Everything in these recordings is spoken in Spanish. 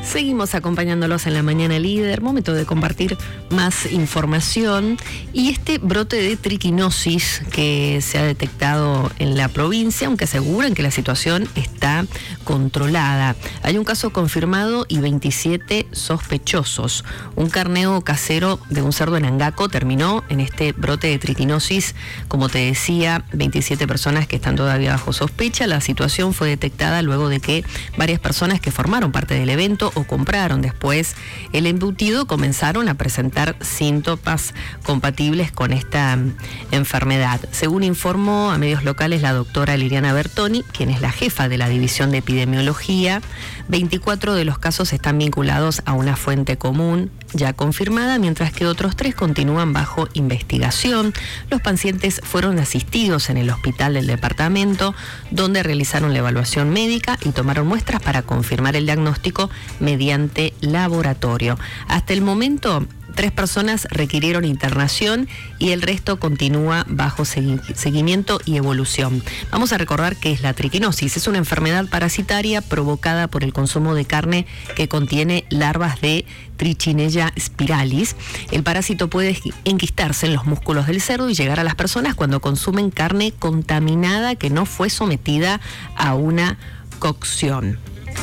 Seguimos acompañándolos en la Mañana Líder, momento de compartir más información y este brote de triquinosis que se ha detectado en la provincia, aunque aseguran que la situación está controlada. Hay un caso confirmado y 27 sospechosos. Un carneo casero de un cerdo en Angaco terminó en este brote de triquinosis. Como te decía, 27 personas que están todavía bajo sospecha. La situación fue detectada luego de que varias personas que formaron parte del evento o compraron después el embutido comenzaron a presentar síntomas compatibles con esta enfermedad. Según informó a medios locales la doctora Liliana Bertoni, quien es la jefa de la División de Epidemiología, 24 de los casos están vinculados a una fuente común ya confirmada, mientras que otros 3 continúan bajo investigación. Los pacientes fueron asistidos en el hospital del departamento, donde realizaron la evaluación médica y tomaron muestras para confirmar el diagnóstico mediante laboratorio. Hasta el momento, 3 personas requirieron internación y el resto continúa bajo seguimiento y evolución. Vamos a recordar qué es la triquinosis. Es una enfermedad parasitaria provocada por el consumo de carne que contiene larvas de Trichinella spiralis. El parásito puede enquistarse en los músculos del cerdo y llegar a las personas cuando consumen carne contaminada que no fue sometida a una cocción.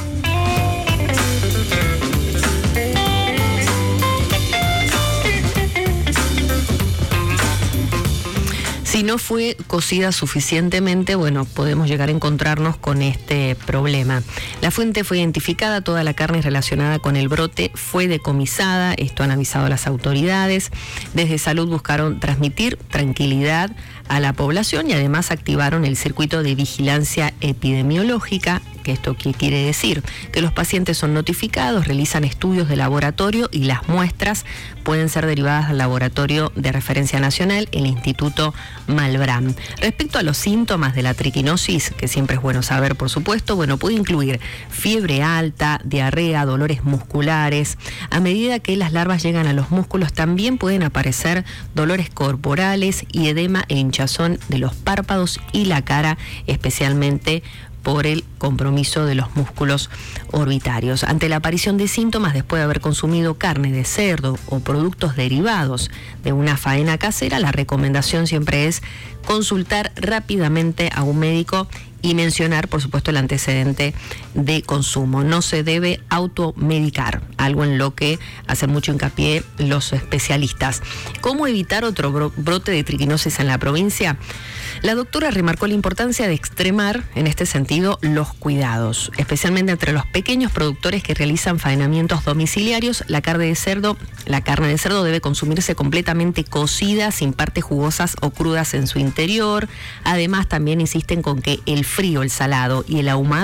Si no fue cocida suficientemente, podemos llegar a encontrarnos con este problema. La fuente fue identificada, toda la carne relacionada con el brote fue decomisada, esto han avisado las autoridades. Desde Salud buscaron transmitir tranquilidad a la población y además activaron el circuito de vigilancia epidemiológica. ¿Que esto qué quiere decir? Que los pacientes son notificados, realizan estudios de laboratorio y las muestras pueden ser derivadas al laboratorio de referencia nacional, el Instituto Malbrán. Respecto a los síntomas de la triquinosis, que siempre es bueno saber, por supuesto, puede incluir fiebre alta, diarrea, dolores musculares. A medida que las larvas llegan a los músculos, también pueden aparecer dolores corporales y edema e hinchazón de los párpados y la cara, especialmente por el compromiso de los músculos orbitarios. Ante la aparición de síntomas después de haber consumido carne de cerdo o productos derivados de una faena casera, la recomendación siempre es consultar rápidamente a un médico y mencionar, por supuesto, el antecedente de consumo. No se debe automedicar, algo en lo que hacen mucho hincapié los especialistas. ¿Cómo evitar otro brote de triquinosis en la provincia? La doctora remarcó la importancia de extremar, en este sentido, los cuidados, especialmente entre los pequeños productores que realizan faenamientos domiciliarios. La carne de cerdo debe consumirse completamente cocida, sin partes jugosas o crudas en su interior. Además, también insisten con que el frío, el salado y el ahumado